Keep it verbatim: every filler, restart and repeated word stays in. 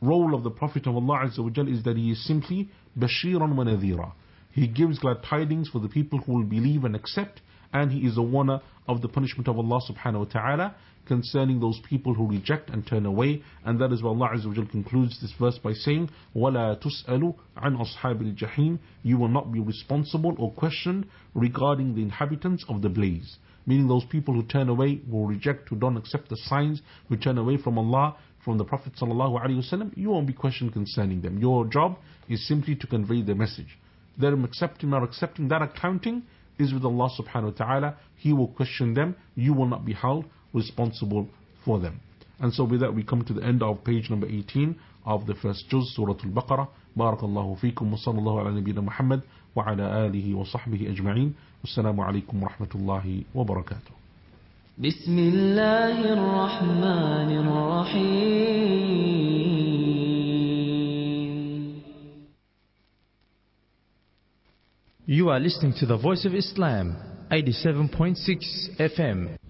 role of the Prophet of Allah Azza wa Jal is that he is simply Bashiran wa Nadhira. He gives glad tidings for the people who will believe and accept, and he is a warner of the punishment of Allah subhanahu wa ta'ala concerning those people who reject and turn away. And that is why Allah Azza wa Jal concludes this verse by saying, وَلَا تُسْأَلُ عَنْ أَصْحَابِ الْجَحِيمِ. You will not be responsible or questioned regarding the inhabitants of the blaze. Meaning those people who turn away, who reject, who don't accept the signs, who turn away from Allah, from the Prophet sallallahu alaihi wasallam, you won't be questioned concerning them. Your job is simply to convey the message. Them accepting or accepting, that accounting is with Allah subhanahu wa ta'ala. He will question them. You will not be held responsible for them. And so with that we come to the end of page number eighteen of the first juz, Surah Al-Baqarah. Barakallahu feekum wa sallallahu ala nabiyyina Muhammad wa ala alihi wa sahbihi ajma'in. Wassalamu alaikum wa rahmatullahi wa barakatuh. بسم الله الرحمن الرحيم. You are listening to the Voice of Islam, eighty-seven point six F M.